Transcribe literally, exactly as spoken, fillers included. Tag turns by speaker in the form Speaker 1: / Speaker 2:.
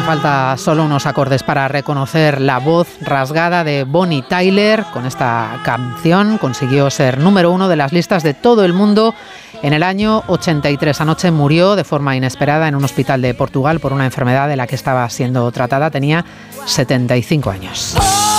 Speaker 1: falta solo unos acordes para reconocer la voz rasgada de Bonnie Tyler. Con esta canción consiguió ser número uno de las listas de todo el mundo en el año ochenta y tres. Anoche murió de forma inesperada en un hospital de Portugal por una enfermedad de la que estaba siendo tratada. Tenía setenta y cinco años.